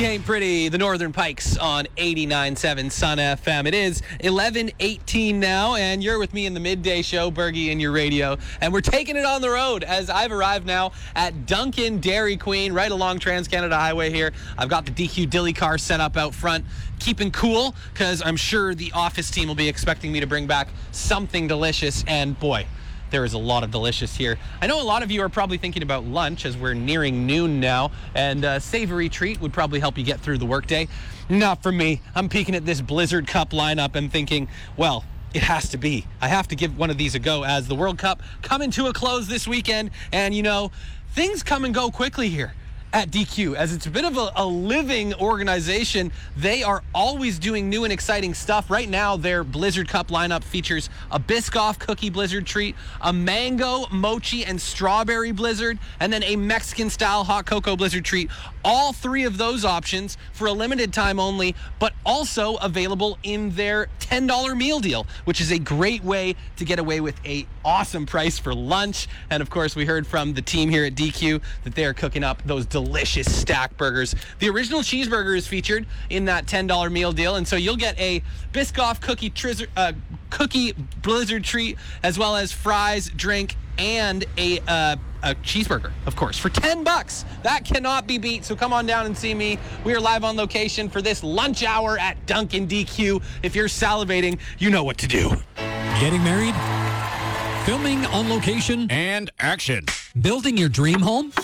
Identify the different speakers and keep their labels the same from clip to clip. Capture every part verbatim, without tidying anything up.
Speaker 1: She Ain't Pretty, the Northern Pikes on eighty-nine point seven Sun F M. It is eleven eighteen now, and you're with me in the midday show, Bergie in your radio. And we're taking it on the road as I've arrived now at Dunkin' Dairy Queen, right along Trans-Canada Highway here. I've got the D Q Dilly car set up out front, keeping cool, because I'm sure the office team will be expecting me to bring back something delicious, and boy, there is a lot of delicious here. I know a lot of you are probably thinking about lunch as we're nearing noon now, and a savory treat would probably help you get through the workday. Not for me. I'm peeking at this Blizzard Cup lineup and thinking, well, it has to be. I have to give one of these a go as the World Cup coming to a close this weekend, and you know, things come and go quickly here at D Q. As it's a bit of a, a living organization, they are always doing new and exciting stuff. Right now, their Blizzard Cup lineup features a Biscoff cookie blizzard treat, a mango, mochi, and strawberry blizzard, and then a Mexican-style hot cocoa blizzard treat. All three of those options for a limited time only, but also available in their ten dollar meal deal, which is a great way to get away with a awesome price for lunch. And of course, we heard from the team here at D Q that they are cooking up those delicious stack burgers. The original cheeseburger is featured in that ten dollar meal deal, and so you'll get a Biscoff cookie trizzer, uh, cookie blizzard treat, as well as fries, drink, and a uh, a cheeseburger, of course, for ten bucks. That cannot be beat, so come on down and see me. We are live on location for this lunch hour at Dunkin' D Q. If you're salivating, you know what to do.
Speaker 2: Getting married? Filming on location?
Speaker 3: And action.
Speaker 2: Building your dream home?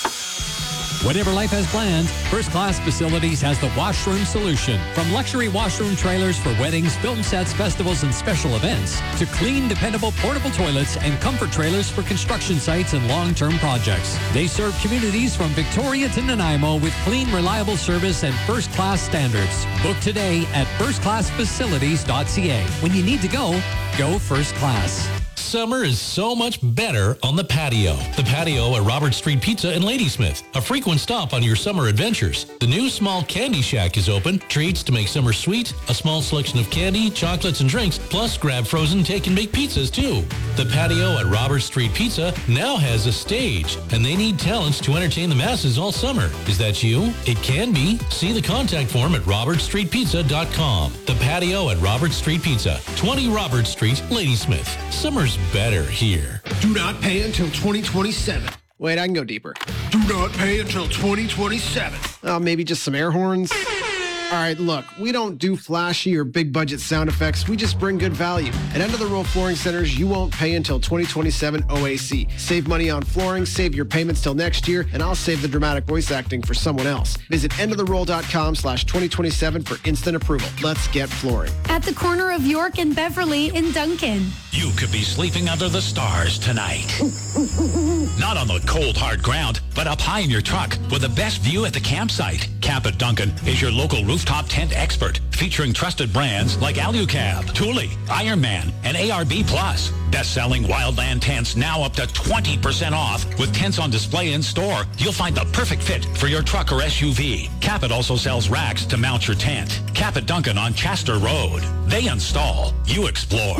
Speaker 2: Whatever life has planned, First Class Facilities has the washroom solution. From luxury washroom trailers for weddings, film sets, festivals, and special events, to clean, dependable portable toilets and comfort trailers for construction sites and long-term projects. They serve communities from Victoria to Nanaimo with clean, reliable service and first-class standards. Book today at first class facilities dot c a. When you need to go, go First Class.
Speaker 4: Summer is so much better on the patio. The patio at Robert Street Pizza in Ladysmith, a frequent stop on your summer adventures. The new small candy shack is open. Treats to make summer sweet, a small selection of candy, chocolates, and drinks, plus grab frozen take and bake pizzas too. The patio at Robert Street Pizza now has a stage, and they need talents to entertain the masses all summer. Is that you? It can be. See the contact form at robert street pizza dot com. The patio at Robert Street Pizza, twenty Robert Street, Ladysmith. Summer's better here.
Speaker 5: Do not pay until twenty twenty-seven.
Speaker 6: Wait, I can go deeper.
Speaker 5: Do not pay until twenty twenty-seven.
Speaker 6: Uh, maybe just some air horns. All right, look, we don't do flashy or big budget sound effects. We just bring good value. At End of the Roll Flooring Centers, you won't pay until twenty twenty-seven O A C. Save money on flooring, save your payments till next year, and I'll save the dramatic voice acting for someone else. Visit end of the roll dot com slash twenty twenty-seven for instant approval. Let's get flooring.
Speaker 7: At the corner of York and Beverly in Duncan.
Speaker 8: You could be sleeping under the stars tonight. Not on the cold, hard ground, but up high in your truck with the best view at the campsite. Camp at Duncan is your local rooftop tent expert, featuring trusted brands like Alucab, Thule, Ironman, and A R B Plus. Best-selling Wildland tents now up to twenty percent off. With tents on display in store, you'll find the perfect fit for your truck or S U V. Capit also sells racks to mount your tent. Cap at Duncan on Chester Road. They install, you explore.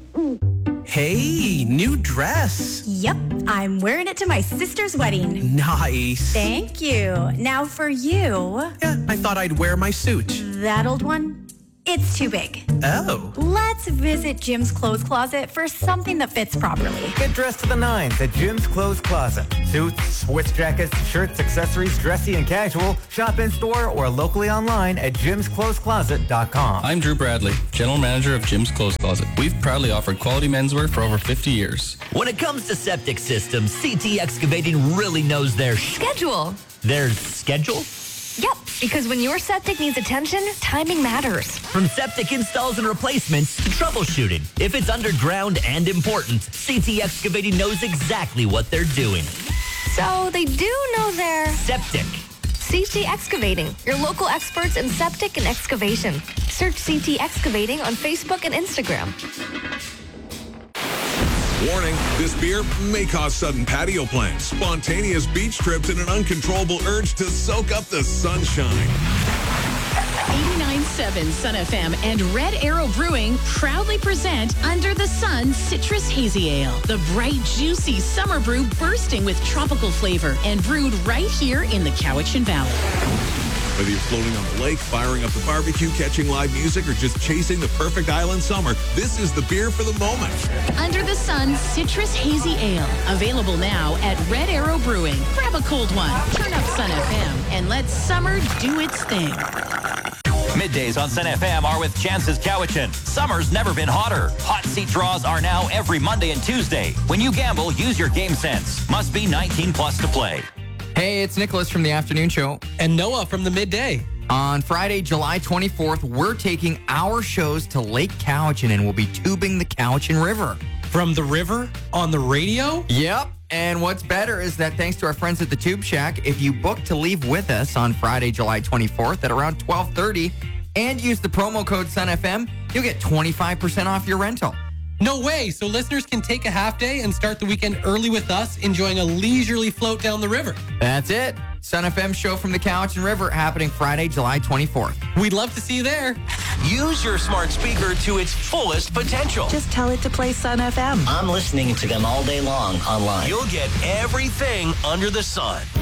Speaker 9: Hey, new dress.
Speaker 7: Yep, I'm wearing it to my sister's wedding.
Speaker 9: Nice.
Speaker 7: Thank you. Now for you.
Speaker 9: Yeah, I thought I'd wear my suit.
Speaker 7: That old one? It's too big.
Speaker 9: Oh.
Speaker 7: Let's visit Jim's Clothes Closet for something that fits properly.
Speaker 10: Get dressed to the nines at Jim's Clothes Closet. Suits, sports jackets, shirts, accessories, dressy and casual. Shop in store or locally online at jims clothes closet dot com.
Speaker 11: I'm Drew Bradley, General Manager of Jim's Clothes Closet. We've proudly offered quality menswear for over fifty years.
Speaker 12: When it comes to septic systems, C T Excavating really knows their
Speaker 13: schedule.
Speaker 12: Their schedule?
Speaker 13: Yep, because when your septic needs attention, timing matters.
Speaker 12: From septic installs and replacements to troubleshooting. If it's underground and important, C T Excavating knows exactly what they're doing.
Speaker 13: So they do know their
Speaker 12: septic.
Speaker 13: C T Excavating, your local experts in septic and excavation. Search C T Excavating on Facebook and Instagram.
Speaker 14: Warning, this beer may cause sudden patio plans, spontaneous beach trips, and an uncontrollable urge to soak up the sunshine.
Speaker 15: eighty-nine point seven Sun F M and Red Arrow Brewing proudly present Under the Sun Citrus Hazy Ale. The bright, juicy summer brew bursting with tropical flavor and brewed right here in the Cowichan Valley.
Speaker 14: Whether you're floating on the lake, firing up the barbecue, catching live music, or just chasing the perfect island summer, this is the beer for the moment.
Speaker 15: Under the Sun Citrus Hazy Ale. Available now at Red Arrow Brewing. Grab a cold one, turn up Sun F M, and let summer do its thing.
Speaker 12: Middays on Sun F M are with Chances Cowichan. Summer's never been hotter. Hot seat draws are now every Monday and Tuesday. When you gamble, use your game sense. Must be nineteen plus to play.
Speaker 3: Hey, it's Nicholas from the afternoon show.
Speaker 1: And Noah from the midday.
Speaker 3: On Friday, July twenty-fourth, we're taking our shows to Lake Cowichan and we'll be tubing the Cowichan River.
Speaker 1: From the river on the radio?
Speaker 3: Yep. And what's better is that thanks to our friends at the Tube Shack, if you book to leave with us on Friday, July twenty-fourth at around twelve thirty and use the promo code SunFM, you'll get twenty-five percent off your rental.
Speaker 1: No way. So listeners can take a half day and start the weekend early with us, enjoying a leisurely float down the river.
Speaker 3: That's it. Sun F M show from the Cowichan River happening Friday, July twenty-fourth.
Speaker 1: We'd love to see you there.
Speaker 12: Use your smart speaker to its fullest potential.
Speaker 16: Just tell it to play Sun F M.
Speaker 17: I'm listening to them all day long online.
Speaker 12: You'll get everything under the sun.